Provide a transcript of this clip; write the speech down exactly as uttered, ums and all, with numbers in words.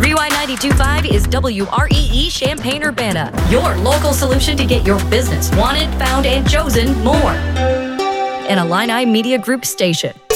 Rewind ninety-two point five is W R E E Champaign-Urbana, your local solution to get your business wanted, found, and chosen more. An Illini Media Group station.